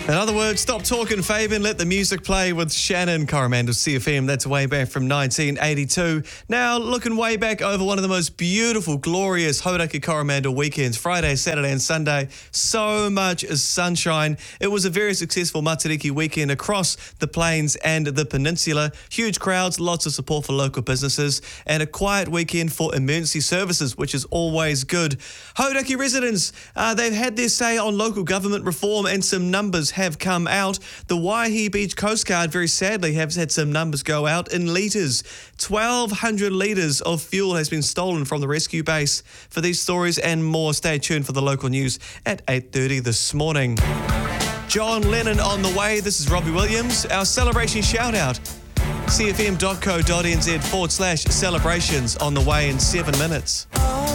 In other words, stop talking, Fabian. Let the music play with Shannon Coromandel CFM. That's way back from 1982. Now, looking way back over one of the most beautiful, glorious Hauraki Coromandel weekends, Friday, Saturday and Sunday. So much sunshine. It was a very successful Matariki weekend across the plains and the peninsula. Huge crowds, lots of support for local businesses, and a quiet weekend for emergency services, which is always good. Hauraki residents, they've had their say on local government reform, and some numbers have come out. The Waihi Beach Coast Guard, very sadly, have had some numbers go out in litres. 1,200 litres of fuel has been stolen from the rescue base. For these stories and more, stay tuned for the local news at 8:30 this morning. John Lennon on the way. This is Robbie Williams. Our celebration shout-out. cfm.co.nz/celebrations on the way in 7 minutes.